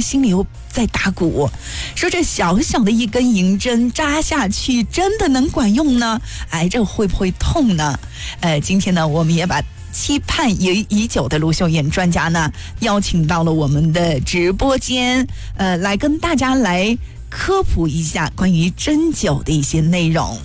心里又在打鼓，说这小小的一根银针扎下去，真的能管用呢？哎，这会不会痛呢？今天呢，我们也把期盼已久的卢秀燕专家呢邀请到了我们的直播间，来跟大家来科普一下关于针灸的一些内容。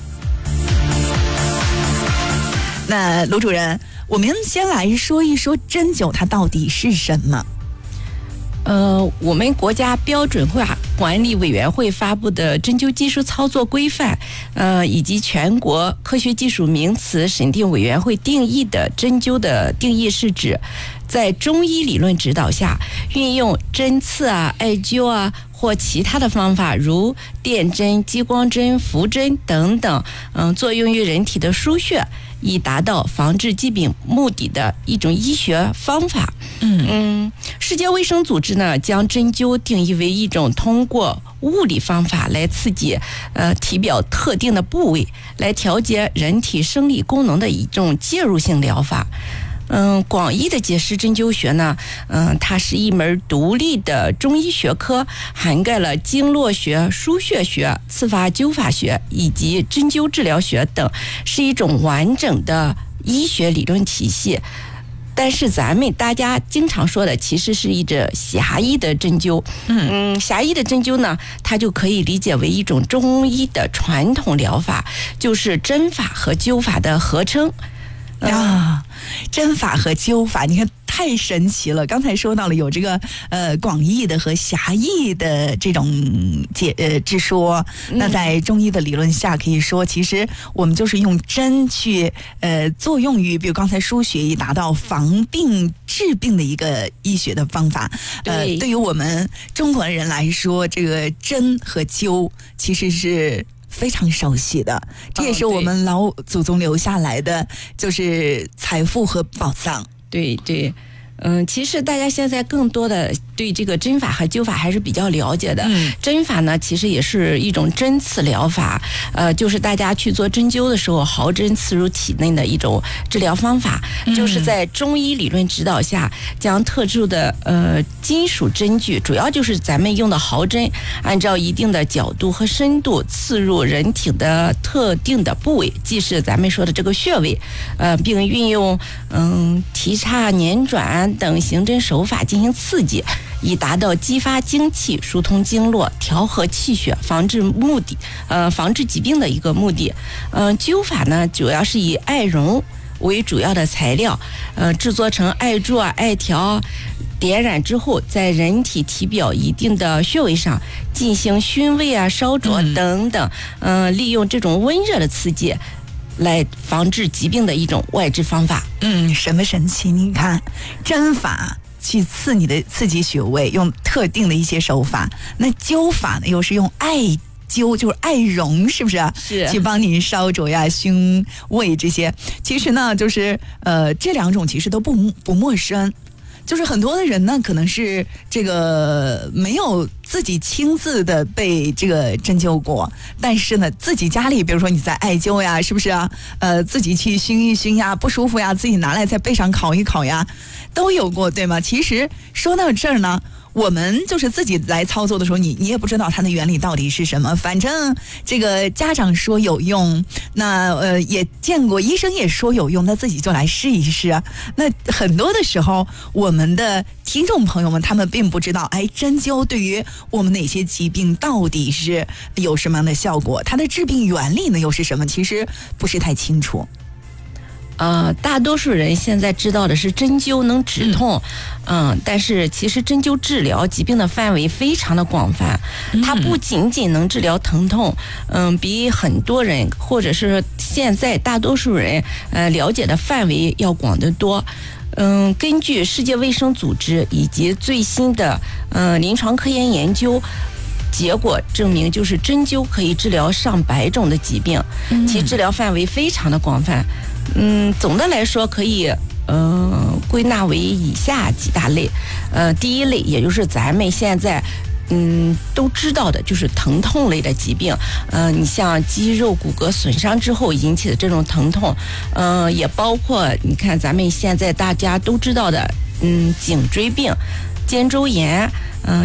那卢主任，我们先来说一说针灸它到底是什么？ 我们国家标准化管理委员会发布的针灸技术操作规范，以及全国科学技术名词审定委员会定义的针灸的定义是指，在中医理论指导下，运用针刺啊、艾灸啊或其他的方法，如电针、激光针、浮针等等，作用于人体的输血，以达到防治疾病目的的一种医学方法。世界卫生组织呢，将针灸定义为一种通过物理方法来刺激体表特定的部位，来调节人体生理功能的一种介入性疗法。广义的解释针灸学呢，它是一门独立的中医学科，涵盖了经络学、输血学、刺法灸法学以及针灸治疗学等，是一种完整的医学理论体系。但是咱们大家经常说的，其实是一种狭义的针灸。狭义的针灸呢，它就可以理解为一种中医的传统疗法，就是针法和灸法的合称。 针法和灸法，你看太神奇了。刚才说到了有这个广义的和狭义的这种之说，那在中医的理论下，可以说其实我们就是用针去作用于，比如刚才输血，以达到防病治病的一个医学的方法。对于我们中国人来说，这个针和灸其实是非常熟悉的，这也是我们老祖宗留下来的，就是财富和宝藏。 对对。其实大家现在更多的对这个针法和灸法还是比较了解的。针法呢，其实也是一种针刺疗法，就是大家去做针灸的时候，毫针刺入体内的一种治疗方法，就是在中医理论指导下，将特殊的金属针具，主要就是咱们用的毫针，按照一定的角度和深度刺入人体的特定的部位，即是咱们说的这个穴位，并运用提叉、捻转等行针手法进行刺激，以达到激发精气、疏通经络、调和气血、防治疾病的一个目的。灸法呢，主要是以艾绒为主要的材料，制作成艾柱啊、艾条，点燃之后，在人体体表一定的穴位上进行熏味啊、烧灼等等，利用这种温热的刺激，来防治疾病的一种外治方法。 什么神奇？你看，针法去刺激穴位，用特定的一些手法；那灸法呢，又是用艾灸，就是艾绒，是不是？ 是去帮你烧灼呀、熏味这些。其实呢，就是这两种其实都不陌生。就是很多的人呢，可能是这个没有自己亲自的被这个针灸过，但是呢，自己家里，比如说你在艾灸呀，是不是啊？自己去熏一熏呀，不舒服呀，自己拿来在背上烤一烤呀，都有过，对吗？其实说到这儿呢，我们就是自己来操作的时候，你也不知道它的原理到底是什么，反正这个家长说有用，那也见过医生也说有用，那自己就来试一试啊。那很多的时候，我们的听众朋友们他们并不知道，哎，针灸对于我们哪些疾病到底是有什么样的效果，它的治病原理呢又是什么，其实不是太清楚。 大多数人现在知道的是针灸能止痛，但是其实针灸治疗疾病的范围非常的广泛，它不仅仅能治疗疼痛，比很多人或者是现在大多数人了解的范围要广得多。根据世界卫生组织以及最新的临床科研究结果证明，就是针灸可以治疗上百种的疾病，其治疗范围非常的广泛。总的来说可以归纳为以下几大类。第一类，也就是咱们现在都知道的，就是疼痛类的疾病。你像肌肉骨骼损伤之后引起的这种疼痛，也包括你看咱们现在大家都知道的颈椎病、肩周炎，